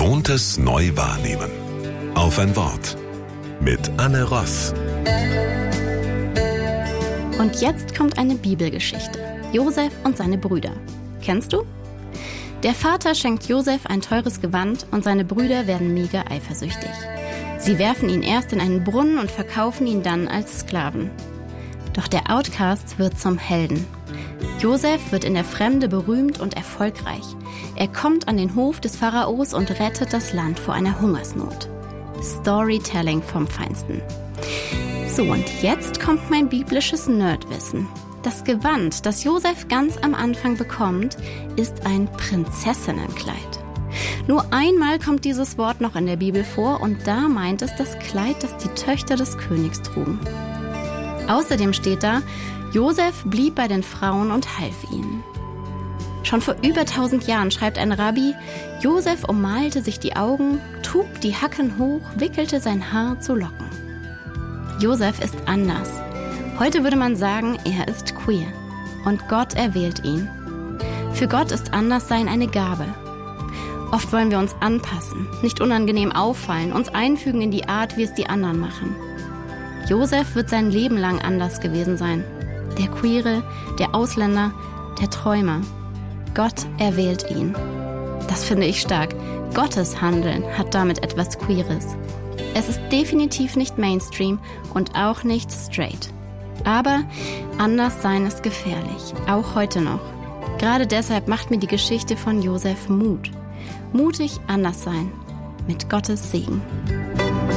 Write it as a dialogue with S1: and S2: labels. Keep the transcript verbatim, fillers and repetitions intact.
S1: Gewohntes neu wahrnehmen. Auf ein Wort. Mit Anne Ross.
S2: Und jetzt kommt eine Bibelgeschichte. Josef und seine Brüder. Kennst du? Der Vater schenkt Josef ein teures Gewand und seine Brüder werden mega eifersüchtig. Sie werfen ihn erst in einen Brunnen und verkaufen ihn dann als Sklaven. Doch der Outcast wird zum Helden. Josef wird in der Fremde berühmt und erfolgreich. Er kommt an den Hof des Pharaos und rettet das Land vor einer Hungersnot. Storytelling vom Feinsten. So, und jetzt kommt mein biblisches Nerdwissen. Das Gewand, das Josef ganz am Anfang bekommt, ist ein Prinzessinnenkleid. Nur einmal kommt dieses Wort noch in der Bibel vor und da meint es das Kleid, das die Töchter des Königs trugen. Außerdem steht da, Josef blieb bei den Frauen und half ihnen. Schon vor über tausend Jahren schreibt ein Rabbi, Josef ummalte sich die Augen, trug die Hacken hoch, wickelte sein Haar zu Locken. Josef ist anders. Heute würde man sagen, er ist queer. Und Gott erwählt ihn. Für Gott ist Anderssein eine Gabe. Oft wollen wir uns anpassen, nicht unangenehm auffallen, uns einfügen in die Art, wie es die anderen machen. Josef wird sein Leben lang anders gewesen sein. Der Queere, der Ausländer, der Träumer. Gott erwählt ihn. Das finde ich stark. Gottes Handeln hat damit etwas Queeres. Es ist definitiv nicht Mainstream und auch nicht straight. Aber anders sein ist gefährlich, auch heute noch. Gerade deshalb macht mir die Geschichte von Josef Mut. Mutig anders sein, mit Gottes Segen.